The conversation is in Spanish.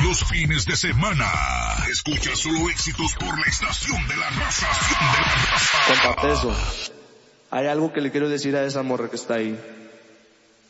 los fines de semana. Escucha solo éxitos por la estación de la raza. Comparte eso. Hay algo que le quiero decir a esa morra que está ahí.